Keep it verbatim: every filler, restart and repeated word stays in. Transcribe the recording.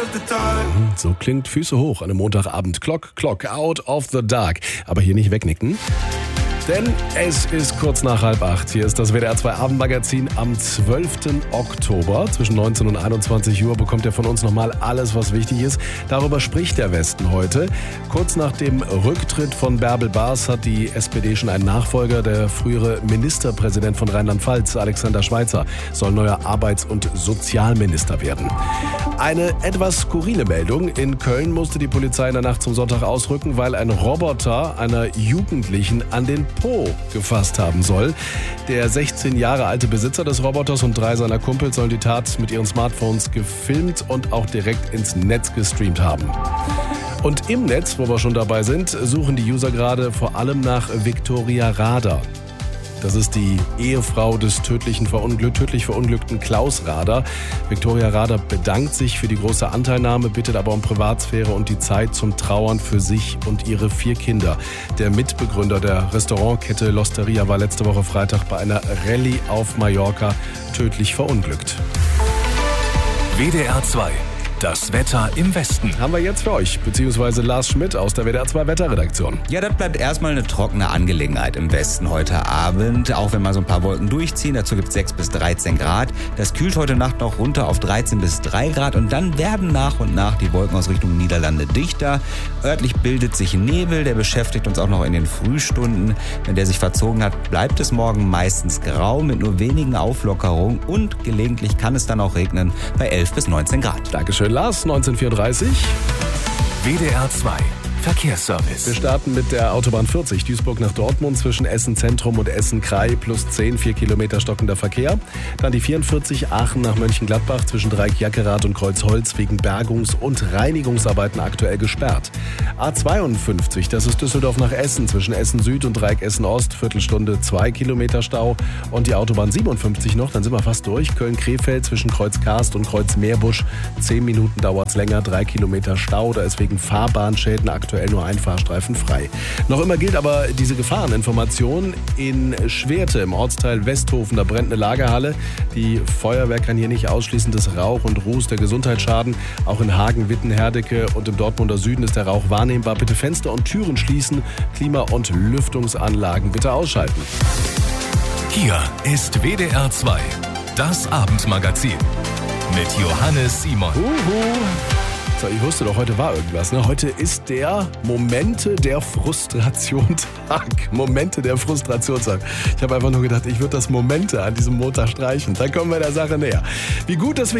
So klingt Füße hoch an einem Montagabend. Clock, Clock, out of the dark. Aber hier nicht wegnicken. Denn es ist kurz nach halb acht. Hier ist das W D R zwei Abendmagazin am zwölften Oktober. Zwischen neunzehn und einundzwanzig Uhr bekommt ihr von uns nochmal alles, was wichtig ist. Darüber spricht der Westen heute. Kurz nach dem Rücktritt von Bärbel Baas hat die S P D schon einen Nachfolger. Der frühere Ministerpräsident von Rheinland-Pfalz, Alexander Schweitzer, soll neuer Arbeits- und Sozialminister werden. Eine etwas skurrile Meldung. In Köln musste die Polizei in der Nacht zum Sonntag ausrücken, weil ein Roboter einer Jugendlichen an den Po gefasst haben soll. Der sechzehn Jahre alte Besitzer des Roboters und drei seiner Kumpels sollen die Tat mit ihren Smartphones gefilmt und auch direkt ins Netz gestreamt haben. Und im Netz, wo wir schon dabei sind, suchen die User gerade vor allem nach Viktoria Rader. Das ist die Ehefrau des tödlichen Verunglück, tödlich verunglückten Klaus Rader. Viktoria Rader bedankt sich für die große Anteilnahme, bittet aber um Privatsphäre und die Zeit zum Trauern für sich und ihre vier Kinder. Der Mitbegründer der Restaurantkette L'Osteria war letzte Woche Freitag bei einer Rallye auf Mallorca tödlich verunglückt. W D R zwei. Das Wetter im Westen. Haben wir jetzt für euch, beziehungsweise Lars Schmidt aus der W D R zwei Wetterredaktion. Ja, das bleibt erstmal eine trockene Angelegenheit im Westen heute Abend, auch wenn mal so ein paar Wolken durchziehen. Dazu gibt es sechs bis dreizehn Grad. Das kühlt heute Nacht noch runter auf dreizehn bis drei Grad und dann werden nach und nach die Wolken aus Richtung Niederlande dichter. Örtlich bildet sich Nebel, der beschäftigt uns auch noch in den Frühstunden. Wenn der sich verzogen hat, bleibt es morgen meistens grau mit nur wenigen Auflockerungen und gelegentlich kann es dann auch regnen bei elf bis neunzehn Grad. Dankeschön, Lars. neunzehn Uhr vierunddreißig. W D R zwei. Verkehrsservice. Wir starten mit der Autobahn vierzig, Duisburg nach Dortmund zwischen Essen Zentrum und Essen Krai plus zehn, vier Kilometer stockender Verkehr. Dann die vierundvierzig Aachen nach Mönchengladbach zwischen Dreieck Jackerath und Kreuzholz wegen Bergungs- und Reinigungsarbeiten aktuell gesperrt. A zweiundfünfzig, das ist Düsseldorf nach Essen zwischen Essen Süd und Dreieck Essen Ost, Viertelstunde zwei Kilometer Stau. Und die Autobahn siebenundfünfzig noch, dann sind wir fast durch. Köln-Krefeld zwischen Kreuz Karst und Kreuz Meerbusch, zehn Minuten dauert's länger, drei Kilometer Stau. Da ist wegen Fahrbahnschäden aktuell Aktuell nur ein Fahrstreifen frei. Noch immer gilt aber diese Gefahreninformation in Schwerte im Ortsteil Westhofen. Da brennt eine Lagerhalle. Die Feuerwehr kann hier nicht ausschließen, dass Rauch und Ruß der Gesundheit schaden. Auch in Hagen, Witten, Herdecke und im Dortmunder Süden ist der Rauch wahrnehmbar. Bitte Fenster und Türen schließen. Klima- und Lüftungsanlagen bitte ausschalten. Hier ist W D R zwei. Das Abendmagazin. Mit Johannes Simon. Uhu. So, ich wusste doch, heute war irgendwas. Ne? Heute ist der Momente der Frustration-Tag. Momente der Frustration-Tag. Ich habe einfach nur gedacht, ich würde das Momente an diesem Montag streichen. Dann kommen wir der Sache näher. Wie gut, dass wir